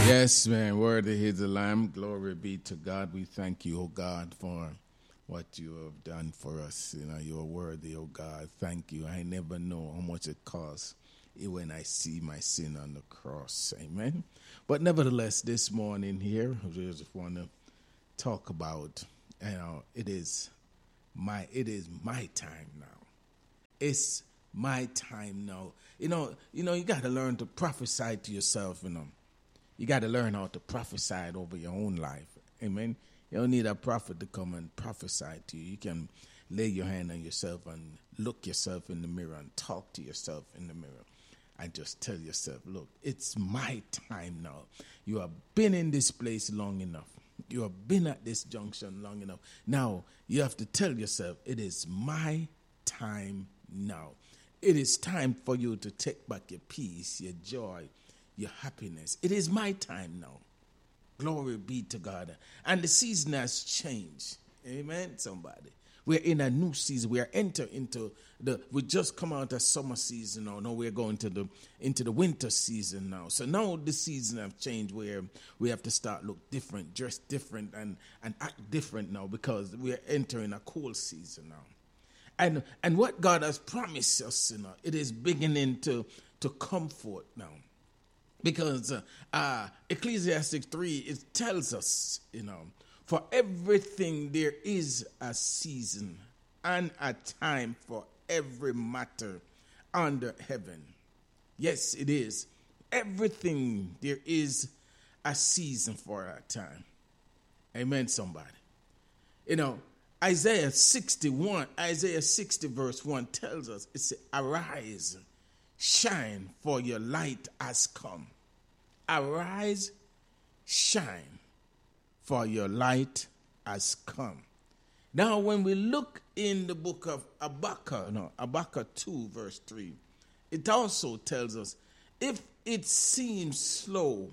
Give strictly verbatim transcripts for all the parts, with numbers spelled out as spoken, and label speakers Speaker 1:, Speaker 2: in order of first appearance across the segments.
Speaker 1: Yes, man. Worthy is the Lamb. Glory be to God. We thank you, oh God, for what you have done for us. You know, you're worthy, oh God. Thank you. I never know how much it costs when I see my sin on the cross. Amen. But nevertheless, this morning here, I just want to talk about, you know, it is my it is my time now. It's my time now. You know, you know, you got to learn to prophesy to yourself, you know. You got to learn how to prophesy it over your own life. Amen. You don't need a prophet to come and prophesy to you. You can lay your hand on yourself and look yourself in the mirror and talk to yourself in the mirror and just tell yourself, look, it's my time now. You have been in this place long enough. You have been at this junction long enough. Now you have to tell yourself, it is my time now. It is time for you to take back your peace, your joy, your happiness. It is my time now. Glory be to God. And the season has changed. Amen, somebody. We're in a new season. We are enter into the, we just come out of summer season now. Now we're going to the, into the winter season now. So now the season have changed where we have to start look different, dress different, and, and act different now because we're entering a cold season now. And and what God has promised us, you know, it is beginning to, to comfort now. Because uh, uh, Ecclesiastes three, it tells us, you know, for everything there is a season and a time for every matter under heaven. Yes, it is. Everything there is a season for a time. Amen, somebody. You know, Isaiah sixty-one, Isaiah sixty verse one tells us, it says, arise, shine, for your light has come. Arise, shine, for your light has come. Now, when we look in the book of Habakkuk, no, Habakkuk two, verse three, it also tells us, if it seems slow,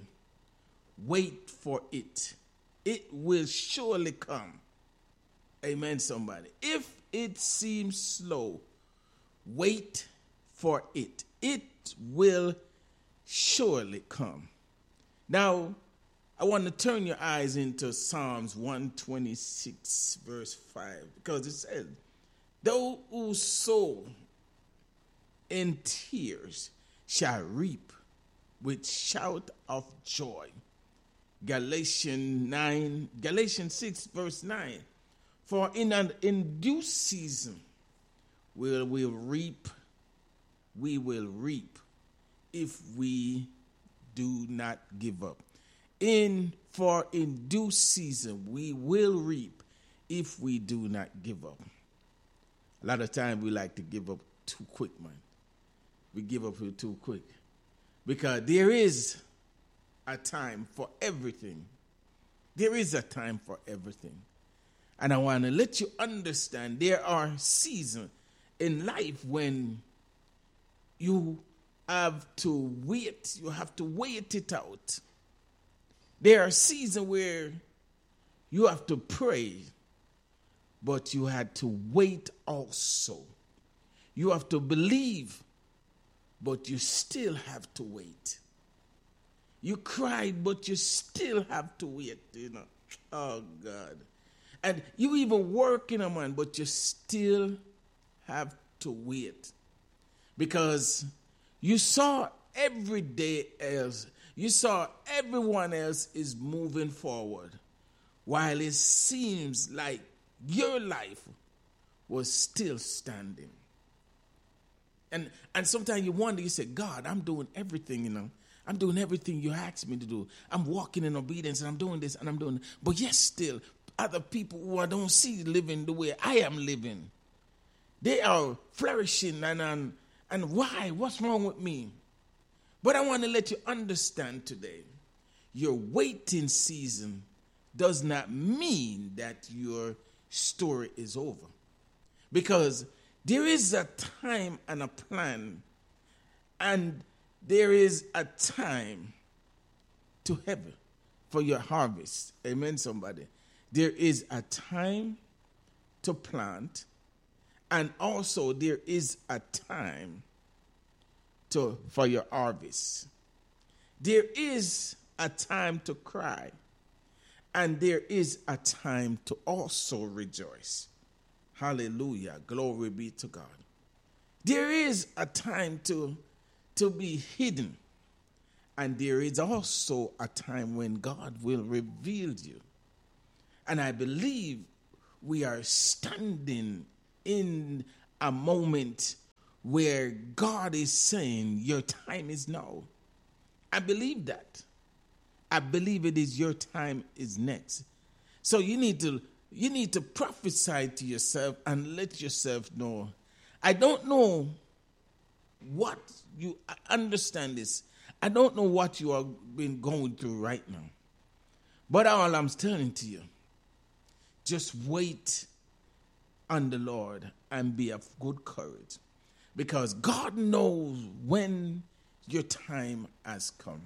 Speaker 1: wait for it. It will surely come. Amen, somebody. If it seems slow, wait for it. It will surely come. Now, I want to turn your eyes into Psalms one twenty-six, verse five, because it says, those who sow in tears shall reap with shout of joy. Galatians nine, Galatians six, verse nine. For in an in due season we will reap, we will reap if we do not give up. In for in due season we will reap if we do not give up. A lot of times we like to give up too quick, man. We give up too quick. Because there is a time for everything. There is a time for everything. And I want to let you understand there are seasons in life when you have to wait. You have to wait it out. There are seasons where you have to pray, but you had to wait also. You have to believe, but you still have to wait. You cried, but you still have to wait, you know. Oh, God. And you even work in a man, but you still have to wait. Because you saw every day else, you saw everyone else is moving forward, while it seems like your life was still standing. And and sometimes you wonder, you say, God, I'm doing everything, you know. I'm doing everything you asked me to do. I'm walking in obedience, and I'm doing this, and I'm doing, but yet still, other people who I don't see living the way I am living, they are flourishing, and and, and why? What's wrong with me? But I want to let you understand today, your waiting season does not mean that your story is over. Because there is a time and a plan, and there is a time to heaven for your harvest. Amen, somebody. There is a time to plant, and also there is a time to for your harvest. There is a time to cry, and there is a time to also rejoice. Hallelujah. Glory be to God. There is a time to, to be hidden, and there is also a time when God will reveal you. And I believe we are standing in a moment where God is saying, your time is now. I believe that. I believe it is your time is next. So you need to you need to prophesy to yourself and let yourself know. I don't know what you understand this. I don't know what you have been going through right now. But all I'm telling to you, just wait on the Lord and be of good courage. Because God knows when your time has come.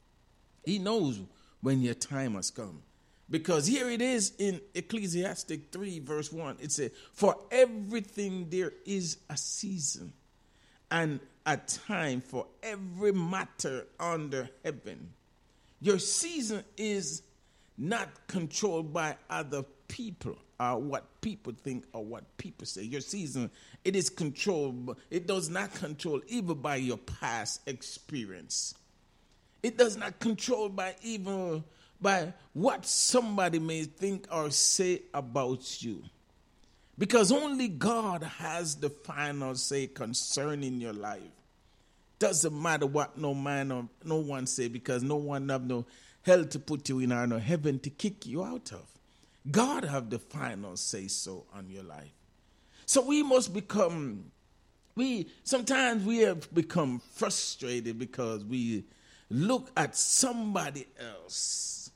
Speaker 1: He knows when your time has come. Because here it is in Ecclesiastes three verse one. It says, for everything there is a season and a time for every matter under heaven. Your season is not controlled by other people or what people think or what people say. Your season, it is controlled, it does not control even by your past experience. It does not control by even by what somebody may think or say about you. Because only God has the final say concerning your life. Doesn't matter what no man or no one say, because no one have no hell to put you in or no heaven to kick you out of. God have the final say so on your life. So we must become, we sometimes we have become frustrated because we look at somebody else's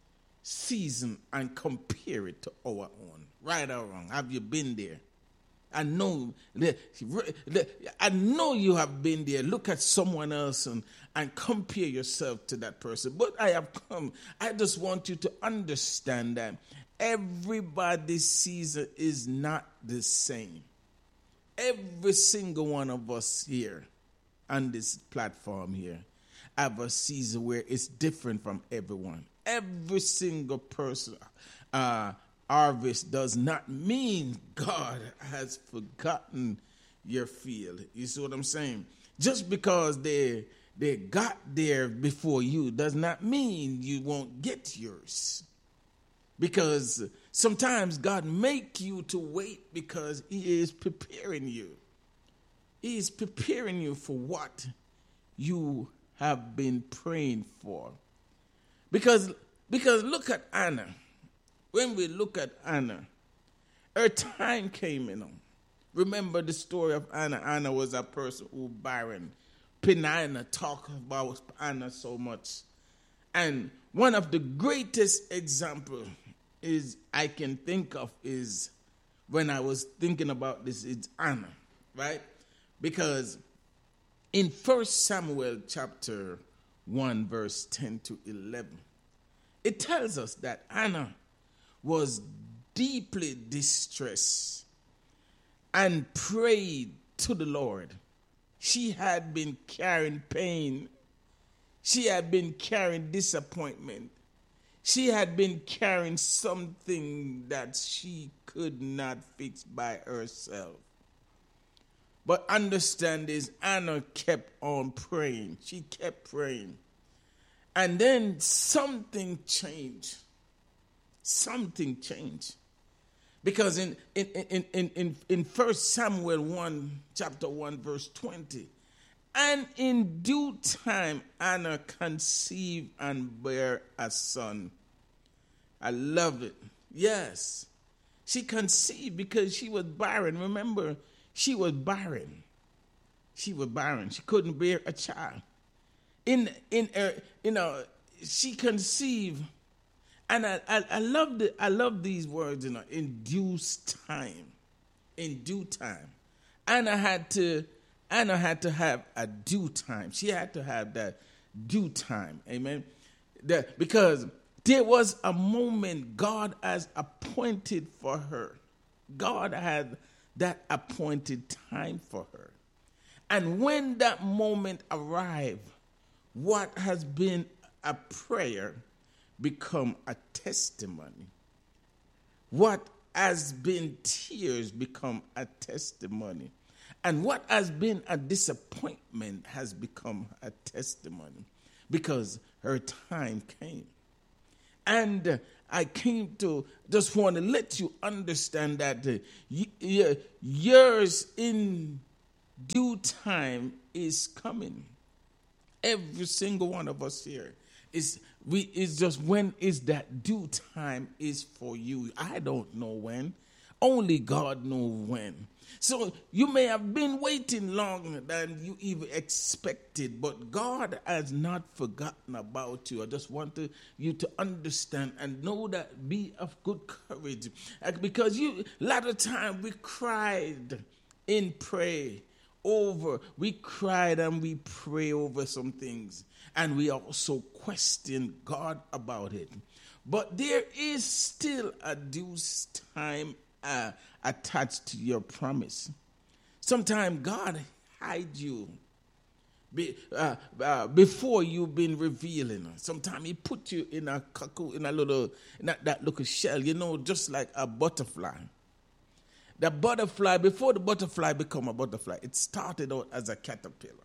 Speaker 1: season and compare it to our own. Right or wrong? Have you been there? I know, I know you have been there. Look at someone else and, and compare yourself to that person. But I have come, I just want you to understand that everybody's season is not the same. Every single one of us here on this platform here have a season where it's different from everyone. Every single person, uh, harvest does not mean God has forgotten your field. You see what I'm saying? Just because they they got there before you does not mean you won't get yours. Because sometimes God make you to wait because he is preparing you. He is preparing you for what you have been praying for. Because, because look at Anna. When we look at Anna, her time came in. Remember the story of Anna. Anna was a person who barren. Peninnah talked about Anna so much. And one of the greatest examples is I can think of is when I was thinking about this, it's Anna, right? Because in First Samuel chapter one, verse ten to eleven, it tells us that Anna was deeply distressed and prayed to the Lord. She had been carrying pain. She had been carrying disappointment. She had been carrying something that she could not fix by herself. But understand this, Anna kept on praying. She kept praying. And then something changed. Something changed. Because in in in in in, in First Samuel one, chapter one, verse twenty, and in due time Anna conceived and bare a son. I love it. Yes. She conceived because she was barren. Remember, she was barren. She was barren. She couldn't bear a child. In in uh, you know, she conceived. And I, I, I love the, I love these words, you know, in due time, in due time. Anna had to, Anna had to have a due time. She had to have that due time, amen. That because there was a moment God has appointed for her. God had that appointed time for her, and when that moment arrived, what has been a prayer become a testimony. What has been tears become a testimony. And what has been a disappointment has become a testimony because her time came. And uh, I came to just want to let you understand that uh, y- y- yours in due time is coming. Every single one of us here is we is just when is that due time is for you. I don't know when. Only God knows when. So you may have been waiting longer than you even expected, but God has not forgotten about you. I just want to, you to understand and know that, be of good courage. Because you, a lot of time we cried in prayer over, we cried and we pray over some things. And we also question God about it. But there is still a due time Uh, attached to your promise. Sometimes God hides you be, uh, uh, before you've been revealing. Sometimes He put you in a cocoon, in a little, in that, that little shell, you know, just like a butterfly. The butterfly, before the butterfly become a butterfly, it started out as a caterpillar.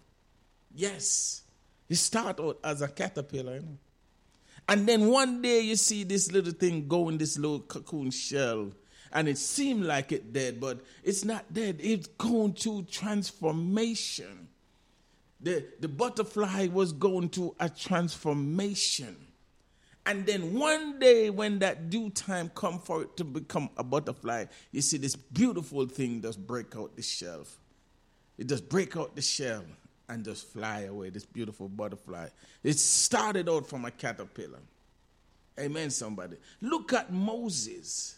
Speaker 1: Yes, it started out as a caterpillar, you know. And then one day you see this little thing go in this little cocoon shell. And it seemed like it dead, but it's not dead. It's going through transformation. The, the butterfly was going through a transformation. And then one day when that due time come for it to become a butterfly, you see this beautiful thing just break out the shell. It just break out the shell and just fly away, this beautiful butterfly. It started out from a caterpillar. Amen, somebody. Look at Moses.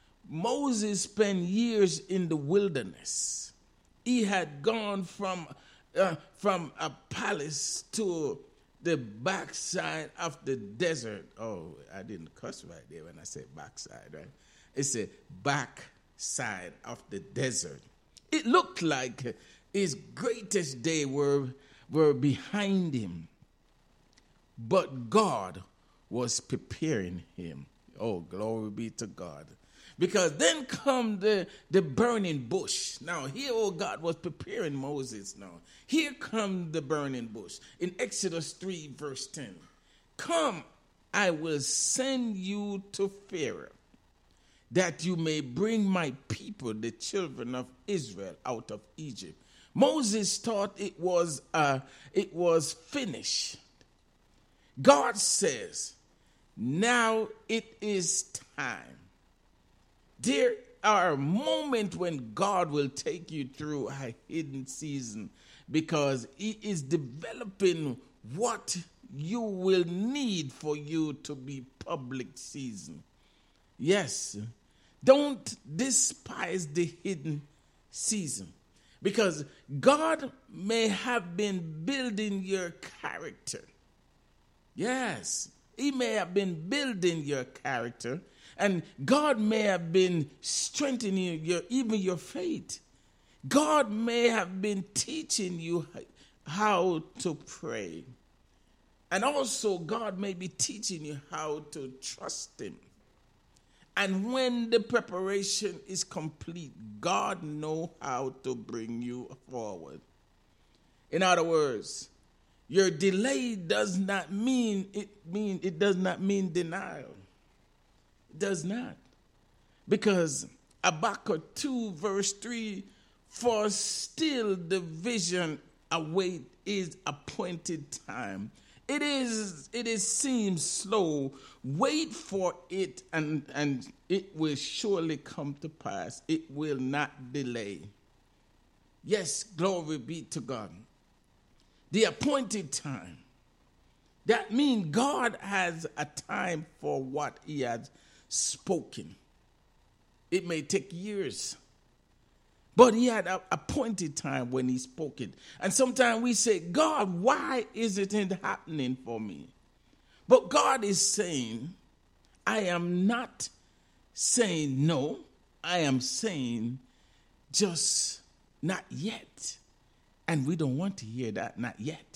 Speaker 1: Moses spent years in the wilderness. He had gone from uh, from a palace to the backside of the desert. Oh, I didn't cuss right there when I said backside, right? It's a backside of the desert. It looked like his greatest day were, were behind him. But God was preparing him. Oh, glory be to God. Because then come the, the burning bush. Now, here, oh, God was preparing Moses now. Here come the burning bush. In Exodus three, verse ten. Come, I will send you to Pharaoh, that you may bring my people, the children of Israel, out of Egypt. Moses thought it was, uh, it was finished. God says, now it is time. There are moments when God will take you through a hidden season because He is developing what you will need for you to be public season. Yes, don't despise the hidden season because God may have been building your character. Yes, He may have been building your character. And God may have been strengthening your, even your faith. God may have been teaching you how to pray. And also God may be teaching you how to trust Him. And when the preparation is complete, God knows how to bring you forward. In other words, your delay does not mean it mean it does not mean denial. Does not. Because Habakkuk two verse three, for still the vision await is appointed time. It is, it is seems slow. Wait for it and, and it will surely come to pass. It will not delay. Yes, glory be to God. The appointed time. That means God has a time for what He has spoken. It may take years, but He had an appointed time when He spoke it. And sometimes we say, God, why is it happening for me? But God is saying, I am not saying no. I am saying just not yet. And we don't want to hear that, not yet.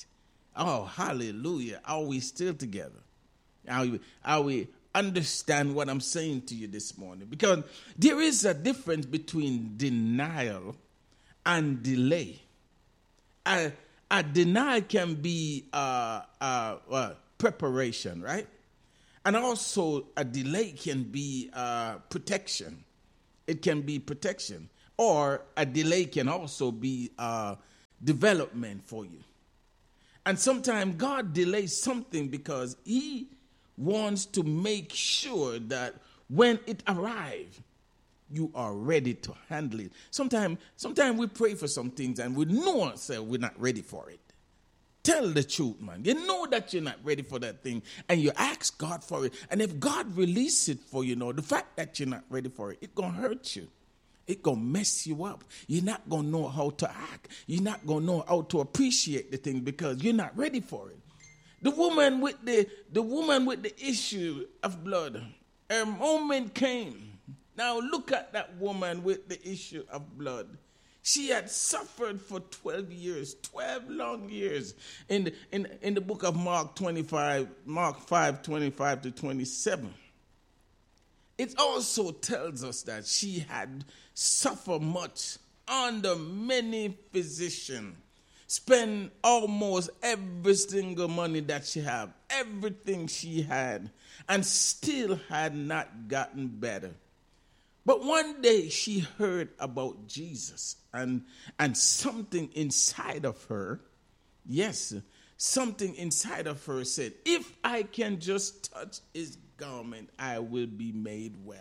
Speaker 1: Oh, hallelujah. Are we still together? Are we, are we understand what I'm saying to you this morning? Because there is a difference between denial and delay. A, a denial can be uh, uh, uh, preparation, right? And also a delay can be uh, protection. It can be protection. Or a delay can also be uh, development for you. And sometimes God delays something because he wants to make sure that when it arrives, you are ready to handle it. Sometimes sometimes we pray for some things and we know ourselves we're not ready for it. Tell the truth, man. You know that you're not ready for that thing, and you ask God for it. And if God releases it for you, know, the fact that you're not ready for it, it's going to hurt you. It's going to mess you up. You're not going to know how to act. You're not going to know how to appreciate the thing because you're not ready for it. The woman with the, the woman with the issue of blood, her moment came. Now look at that woman with the issue of blood. She had suffered for twelve years, twelve long years. In the, in, in the book of Mark twenty-five, Mark five, twenty-five to twenty-seven. It also tells us that she had suffered much under many physicians, spent almost every single money that she had, everything she had, and still had not gotten better. But one day she heard about Jesus, and, and something inside of her, yes, something inside of her said, if I can just touch his garment, I will be made well.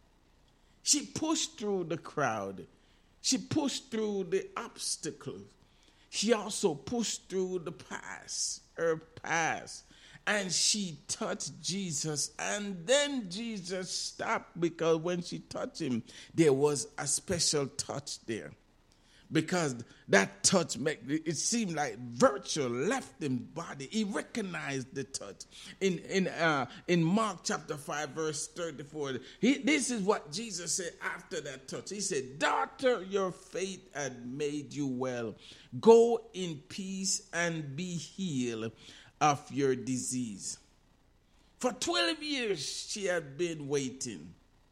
Speaker 1: She pushed through the crowd. She pushed through the obstacles. She also pushed through the past, her past. And she touched Jesus, and then Jesus stopped because when she touched him, there was a special touch there. Because that touch, made, it seemed like virtue left his body. He recognized the touch. In in uh, in Mark chapter five, verse thirty-four, he, this is what Jesus said after that touch. He said, daughter, your faith had made you well. Go in peace and be healed of your disease. For twelve years she had been waiting.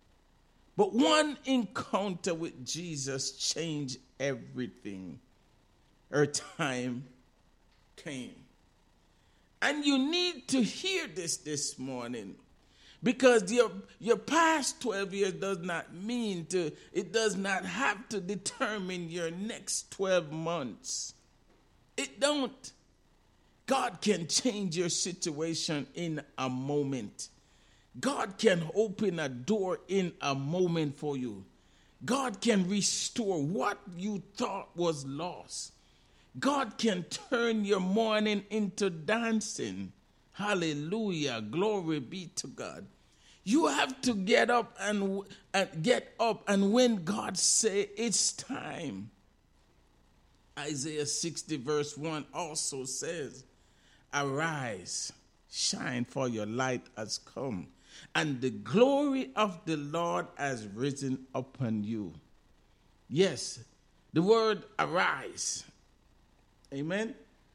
Speaker 1: But one encounter with Jesus changed everything. Her time came. And you need to hear this this morning. Because your, your past twelve years does not mean to, it does not have to determine your next twelve months. It don't. God can change your situation in a moment. God can open a door in a moment for you. God can restore what you thought was lost. God can turn your morning into dancing. Hallelujah. Glory be to God. You have to get up and, and get up, and when God say it's time. Isaiah sixty verse one also says, arise, shine, for your light has come, and the glory of the Lord has risen upon you. Yes, the word arise. Amen.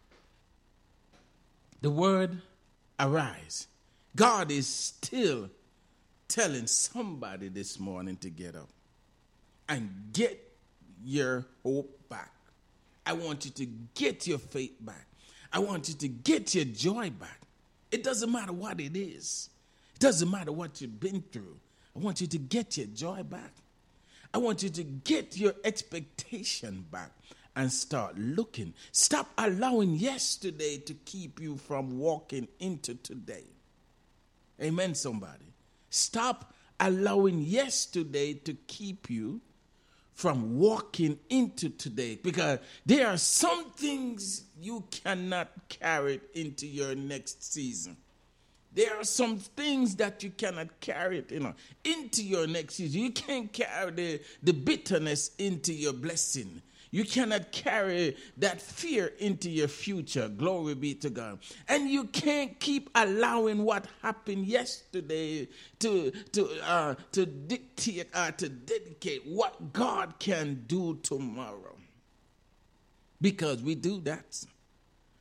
Speaker 1: The word arise. God is still telling somebody this morning to get up and get your hope back. I want you to get your faith back. I want you to get your joy back. It doesn't matter what it is. It doesn't matter what you've been through. I want you to get your joy back. I want you to get your expectation back and start looking. Stop allowing yesterday to keep you from walking into today. Amen, somebody. Stop allowing yesterday to keep you from walking into today, because there are some things you cannot carry into your next season. There are some things that you cannot carry, you know, into your next season. You can't carry the, the bitterness into your blessing. You cannot carry that fear into your future. Glory be to God. And you can't keep allowing what happened yesterday to to uh, to dictate uh, to dedicate what God can do tomorrow. Because we do that.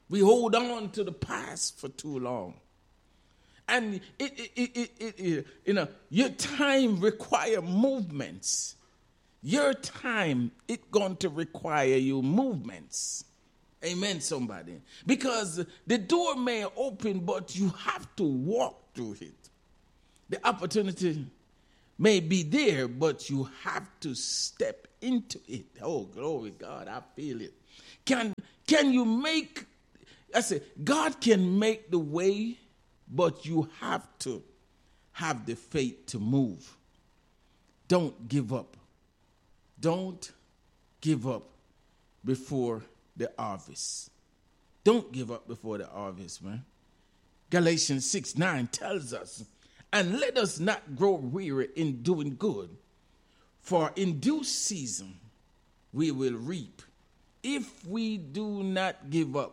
Speaker 1: We hold on to the past for too long. And it, it, it, it, it, it, you know, your time require movements. Your time, it's going to require you movements. Amen, somebody. Because the door may open, but you have to walk through it. The opportunity may be there, but you have to step into it. Oh, glory, God, I feel it. Can, can you make, I say, God can make the way, but you have to have the faith to move. Don't give up. Don't give up before the harvest. Don't give up before the harvest, man. Galatians six nine tells us, and let us not grow weary in doing good, for in due season we will reap if we do not give up.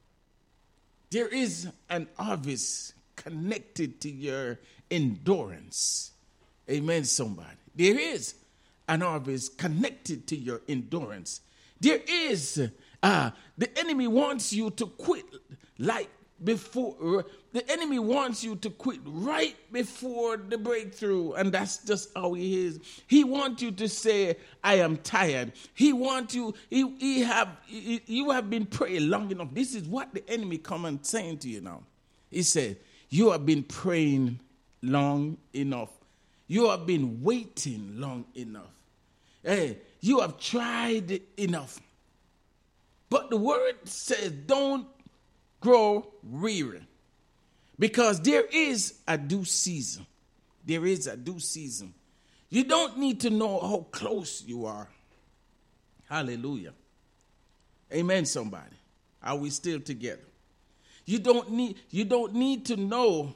Speaker 1: There is an harvest connected to your endurance. Amen, somebody. There is an harvest connected to your endurance. There is, uh, the enemy wants you to quit like before, the enemy wants you to quit right before the breakthrough, and that's just how he is. He wants you to say, I am tired. He wants you, he, he have, he, you have been praying long enough. This is what the enemy come and saying to you now. He said, you have been praying long enough. You have been waiting long enough. Hey, you have tried enough. But the word says, don't grow weary. Because there is a due season. There is a due season. You don't need to know how close you are. Hallelujah. Amen, somebody. Are we still together? You don't need, you don't need to know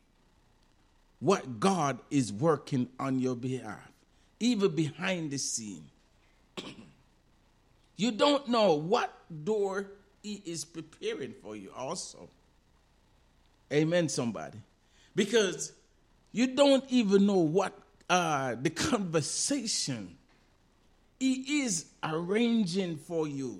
Speaker 1: what God is working on your behalf, even behind the scene. You don't know what door he is preparing for you also. Amen, somebody. Because you don't even know what uh, the conversation he is arranging for you.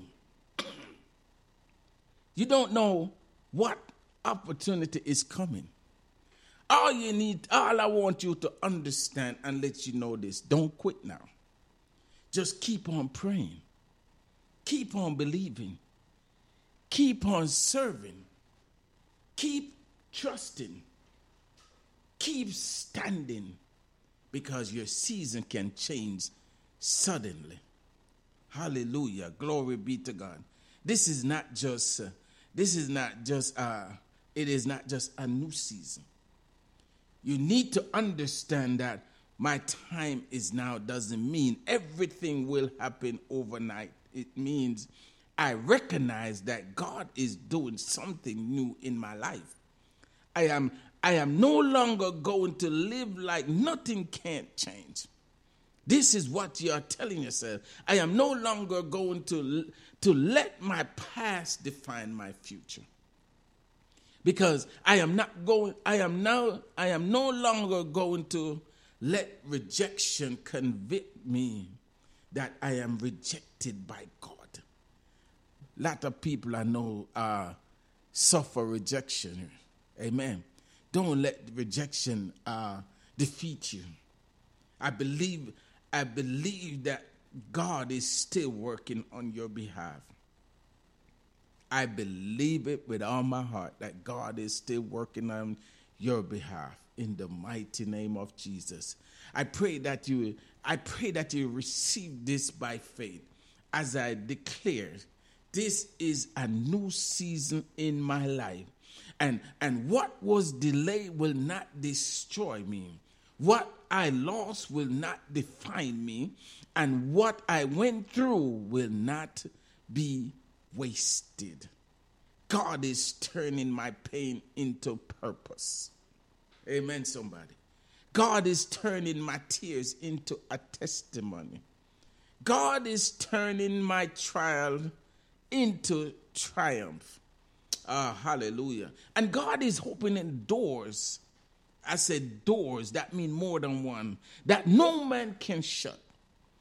Speaker 1: You don't know what opportunity is coming. All you need, all I want you to understand and let you know this, don't quit now. Just keep on praying. Keep on believing. Keep on serving. Keep trusting. Keep standing, because your season can change suddenly. Hallelujah. Glory be to God. This is not just, uh, this is not just, uh, it is not just a new season. You need to understand that my time is now doesn't mean everything will happen overnight. It means I recognize that God is doing something new in my life. I am, I am no longer going to live like nothing can't change. This is what you are telling yourself. I am no longer going to, to let my past define my future. Because I am not going, I am now, I am no longer going to let rejection convict me that I am rejected by God. A lot of people I know uh, suffer rejection. Amen. Don't let rejection uh, defeat you. I believe, I believe that God is still working on your behalf. I believe it with all my heart that God is still working on your behalf in the mighty name of Jesus. I pray that you, I pray that you receive this by faith as I declare this is a new season in my life. And, and what was delayed will not destroy me. What I lost will not define me. And what I went through will not be wasted. God is turning my pain into purpose. Amen, somebody. God is turning my tears into a testimony. God is turning my trial into triumph. Ah, hallelujah. And God is opening doors. I said doors, that mean more than one, that no man can shut.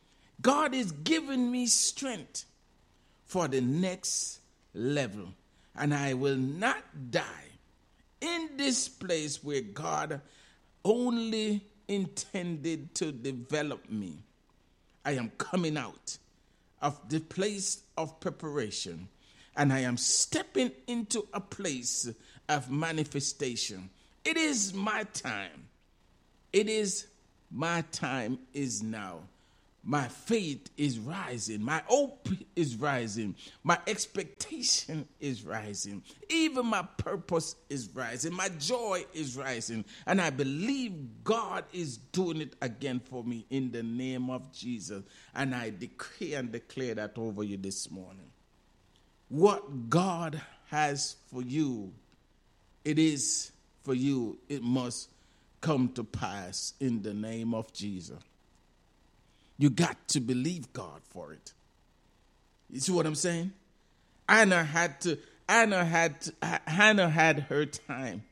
Speaker 1: God is giving me strength for the next level. and I will not die in this place where God only intended to develop me. I am coming out of the place of preparation, and I am stepping into a place of manifestation. It is my time. It is my time is now. My faith is rising. My hope is rising. My expectation is rising. Even my purpose is rising. My joy is rising. And I believe God is doing it again for me in the name of Jesus. And I decree and declare that over you this morning. What God has for you, it is for you. It must come to pass in the name of Jesus. You got to believe God for it. You see what I'm saying? Anna had to, Anna had, to, Hannah had her time.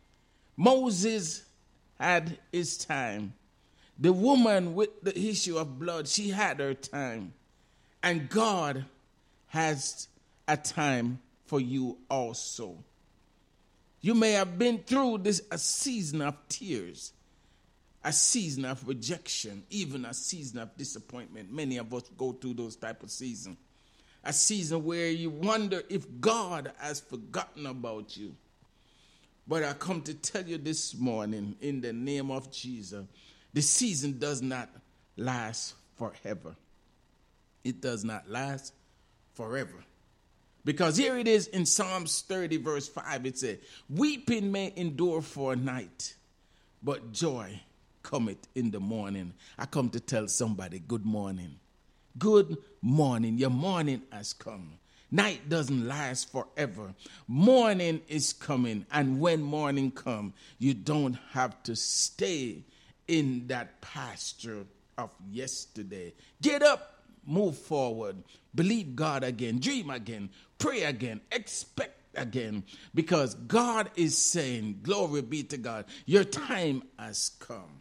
Speaker 1: Moses had his time. The woman with the issue of blood, she had her time. And God has a time for you also. You may have been through this a season of tears, a season of rejection, even a season of disappointment. Many of us go through those type of seasons. A season where you wonder if God has forgotten about you. But I come to tell you this morning, in the name of Jesus, the season does not last forever. It does not last forever. Because here it is in Psalms thirty, verse five, it says, weeping may endure for a night, but joy cometh in the morning. I come to tell somebody, good morning. Good morning. Your morning has come. Night doesn't last forever. Morning is coming. And when morning comes, you don't have to stay in that pasture of yesterday. Get up, move forward, believe God again, dream again, pray again, expect again, because God is saying, glory be to God, your time has come.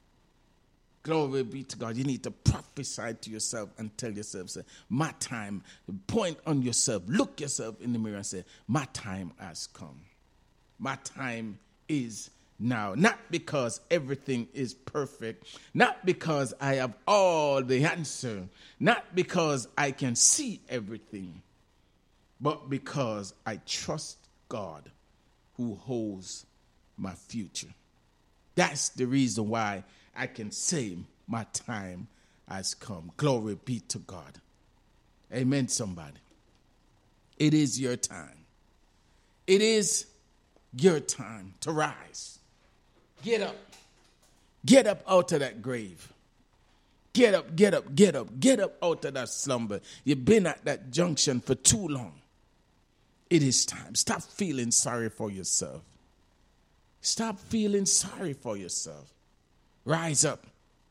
Speaker 1: Glory be to God. You need to prophesy to yourself and tell yourself, say, my time. Point on yourself. Look yourself in the mirror and say, my time has come. My time is now. Not because everything is perfect. Not because I have all the answer. Not because I can see everything. But because I trust God who holds my future. That's the reason why I can say my time has come. Glory be to God. Amen, somebody. It is your time. It is your time to rise. Get up. Get up out of that grave. Get up, get up, get up. Get up out of that slumber. You've been at that junction for too long. It is time. Stop feeling sorry for yourself. Stop feeling sorry for yourself. Rise up.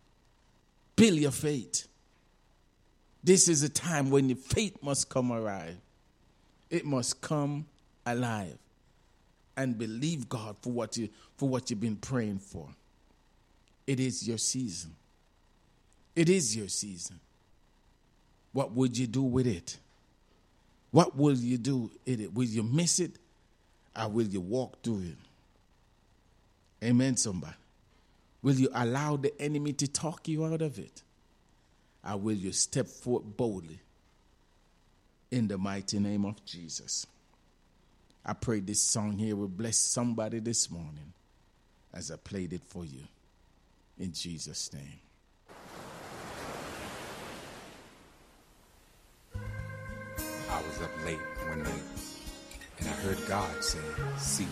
Speaker 1: Build your faith. This is a time when your faith must come alive. It must come alive. And believe God for what you for what you've been praying for. It is your season. It is your season. What would you do with it? What will you do in it? Will you miss it? Or will you walk through it? Amen, somebody. Will you allow the enemy to talk you out of it? Or will you step forward boldly in the mighty name of Jesus? I pray this song here will bless somebody this morning as I played it for you. In Jesus' name.
Speaker 2: I was up late one night and I heard God say, see.